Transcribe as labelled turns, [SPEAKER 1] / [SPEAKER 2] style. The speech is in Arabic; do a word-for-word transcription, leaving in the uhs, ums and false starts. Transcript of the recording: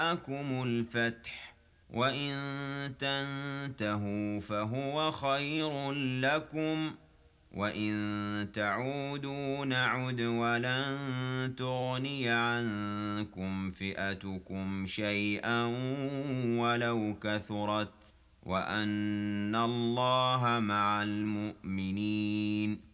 [SPEAKER 1] جاءكم الفتح وإن تنتهوا فهو خير لكم وإن تعودوا نعد ولن تغني عنكم فئتكم شيئا ولو كثرت وأن الله مع المؤمنين